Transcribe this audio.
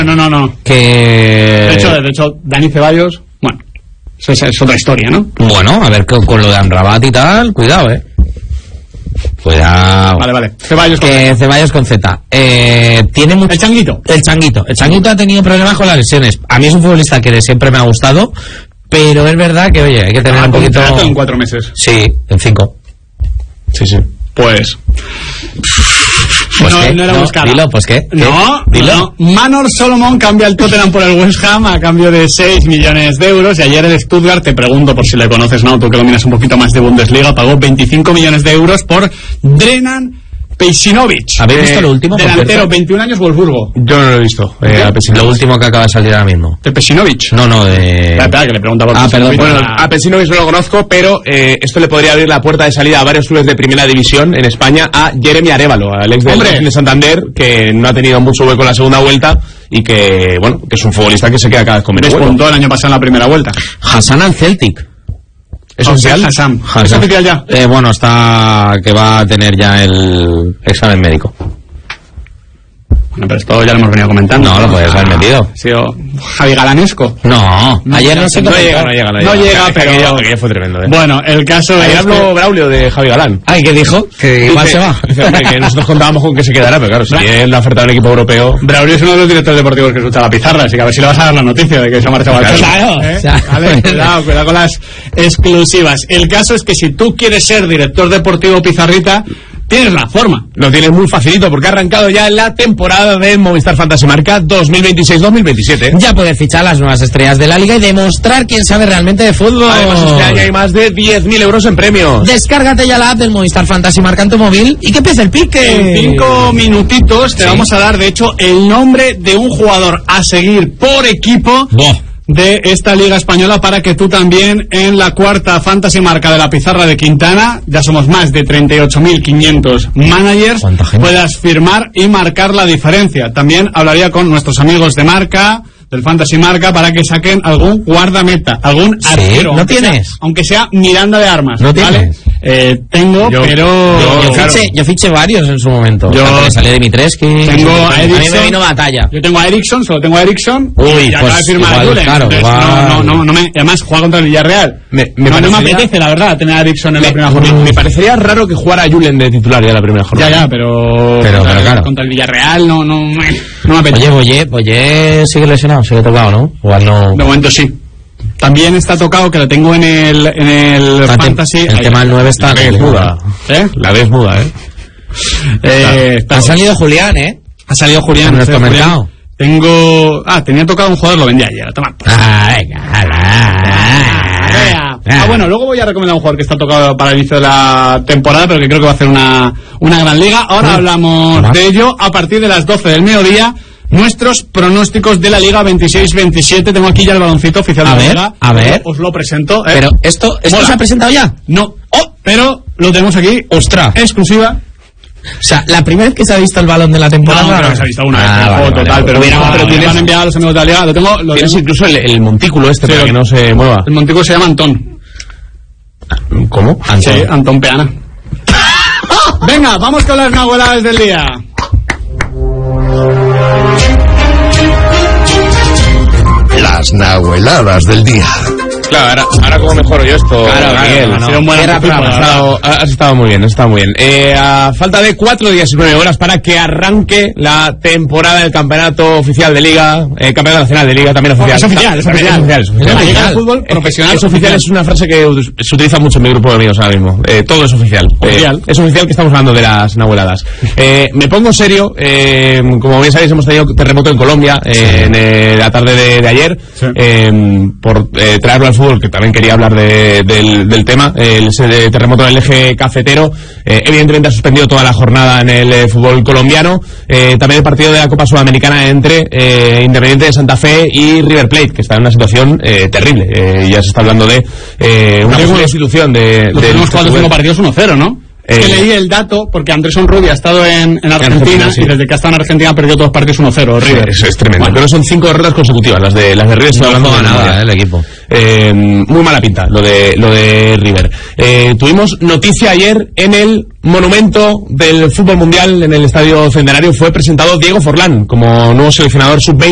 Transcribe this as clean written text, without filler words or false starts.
No. Que... De hecho, Dani Ceballos, bueno, eso es otra historia, ¿no? Bueno, a ver, con lo de Amrabat y tal, cuidado, Cuidado. Vale. Ceballos con Z. Tiene mucho... El Changuito. El Changuito ha tenido problemas con las lesiones. A mí es un futbolista que siempre me ha gustado, pero es verdad que, oye, hay que tener un poquito... en 4 meses. Sí, en 5. Sí. Pues no era buscada. Dilo, pues ¿qué? No. Manor Solomon cambia el Tottenham por el West Ham a cambio de 6 millones de euros. Y ayer el Stuttgart, te pregunto por si le conoces, ¿no? Tú que dominas un poquito más de Bundesliga, pagó 25 millones de euros por Drenan Pejcinovic. ¿Habéis visto lo último? Delantero, 21 años, Wolfsburgo. Yo no lo he visto. Lo último que acaba de salir ahora mismo. ¿De Pejcinovic? No, de... Espera, que le pregunta por perdón. Bueno, a Pejcinovic no lo conozco, pero esto le podría abrir la puerta de salida a varios clubes de primera división en España, a Jeremy Arévalo, al ex de Santander, que no ha tenido mucho hueco en la segunda vuelta y que, bueno, que es un futbolista que se queda cada vez con menos hueco. Despuntó el año pasado en la primera vuelta. Hassan al Celtic. ¿Es oficial? Hassan. ¿Es oficial ya? Bueno, está que va a tener ya el examen médico. Bueno, pero esto ya lo hemos venido comentando. No, lo puedes haber metido. Ha sido Javi Galanesco. No, ayer no se llega, pero... Aquello fue tremendo, Bueno, el caso ayer es habló Braulio de Javi Galán. Ay, ¿qué dijo? Que igual se va. Que nosotros contábamos con que se quedará, pero claro, si él la oferta del equipo europeo... Braulio es uno de los directores deportivos que escucha la pizarra, así que a ver si le vas a dar la noticia de que se ha marchado al Claro. Vale, cuidado con las exclusivas. El caso es que si tú quieres ser director deportivo pizarrita, tienes la forma. Lo tienes muy facilito porque ha arrancado ya la temporada de Movistar Fantasy Marca 2026-2027. Ya puedes fichar las nuevas estrellas de la liga y demostrar quién sabe realmente de fútbol. Además, este año hay más de 10.000 euros en premios. Descárgate ya la app del Movistar Fantasy Marca en tu móvil y que empiece el pique. En 5 minutitos te vamos a dar, de hecho, el nombre de un jugador a seguir por equipo de esta Liga Española para que tú también en la cuarta Fantasy Marca de la pizarra de Quintana, ya somos más de 38.500 managers, puedas firmar y marcar la diferencia. También hablaría con nuestros amigos de Marca, del Fantasy Marca, para que saquen algún guardameta, algún arquero. ¿No tienes? Aunque sea Miranda de Armas. ¿No tienes? Tengo, pero... Yo fiché varios en su momento. Yo salí de Dimitrescu. Tengo a Ericsson. A mí me vino batalla. Yo tengo a Ericsson, solo tengo a Ericsson. Uy, y acaba de firmar a Julen. Claro, además juega contra el Villarreal. No me apetece, la verdad, tener a Ericsson en la primera jornada. Me parecería raro que jugara Julen de titular ya la primera jornada. Ya, pero claro. Contra el Villarreal no me apetece. Oye, Boye sigue lesionado, sigue tocado, ¿no? Igual no. De momento sí. También está tocado, que lo tengo en el Fantasy. El tema del 9 está... La muda. La vez muda, Ha salido Julián, Ha salido Julián. En nuestro mercado. Tenía tocado un jugador, lo vendí ayer. Toma. Bueno, luego voy a recomendar un jugador que está tocado para el inicio de la temporada, pero que creo que va a hacer una gran liga. Ahora hablamos de ello a partir de las 12 del mediodía. Nuestros pronósticos de la Liga 26-27. Tengo aquí ya el baloncito oficial de la Liga. A ver. Os lo presento. Pero ¿esto se ha presentado ya? No. Pero lo tenemos aquí. ¡Ostras! Exclusiva. O sea, la primera vez que se ha visto el balón de la temporada. No, pero se ha visto una vez. Total, pero tienes enviado a los amigos de la Liga. Tienes incluso el montículo para que no se mueva. El montículo se llama Antón. ¿Cómo? Sí, Antón Peana. Venga, vamos con las nahueladas del día. Las nahueladas del día. Claro, ahora cómo mejoro yo esto. Claro, Miguel. Ha sido un buen has estado muy bien, A falta de 4 días y 9 horas para que arranque la temporada del campeonato oficial de Liga, campeonato nacional de Liga, también oficial. Es oficial. La Liga de Fútbol Profesional. Es oficial, es una frase que se utiliza mucho en mi grupo de amigos ahora mismo. Todo es oficial. Es oficial que estamos hablando de las nahueladas. Me pongo serio, como bien sabéis, hemos tenido terremoto en Colombia en la tarde de ayer, por traerlo al fútbol, que también quería hablar del tema. Ese terremoto en el eje cafetero evidentemente ha suspendido toda la jornada en el fútbol colombiano. También el partido de la Copa Sudamericana entre Independiente de Santa Fe y River Plate, que está en una situación terrible. Ya se está hablando de una posible institución de... Los últimos 4 o 5 partidos 1-0, ¿no? Que leí el dato, porque Andrés Onrubia ha estado en Argentina, y desde que ha estado en Argentina ha perdido todos los partidos 1-0, River. Es tremendo. Bueno. Pero son 5 derrotas consecutivas, las de River. No juega nada el equipo. Muy mala pinta lo de River. Tuvimos noticia ayer en el monumento del fútbol mundial, en el Estadio Centenario. Fue presentado Diego Forlán como nuevo seleccionador sub-20